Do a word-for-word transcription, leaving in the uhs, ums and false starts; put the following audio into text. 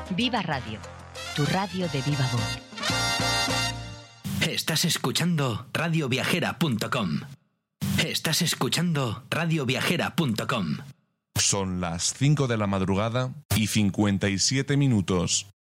Viva Radio, tu radio de viva voz. Estás escuchando radio viajera punto com. Estás escuchando radio viajera punto com. Son las cinco de la madrugada y cincuenta y siete minutos.